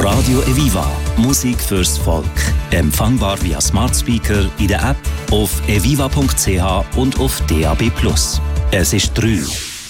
Radio Eviva. Musik fürs Volk. Empfangbar via Smart Speaker, in der App, auf eviva.ch und auf DAB+. Es ist 3.